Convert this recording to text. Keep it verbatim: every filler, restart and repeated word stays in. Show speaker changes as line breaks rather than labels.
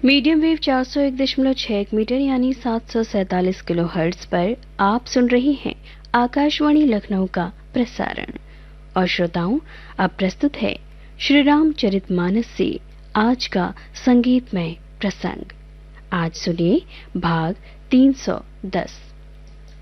Medium wave चार सौ एक दशमलव छह मीटर यानी सात सौ सैतालीस किलो हर्ट्ज पर आप सुन रहे हैं आकाशवाणी लखनऊ का प्रसारण। और श्रोताओं, अब प्रस्तुत है श्री राम चरितमानस से आज का संगीतमय प्रसंग। आज सुनिए भाग तीन सौ दस।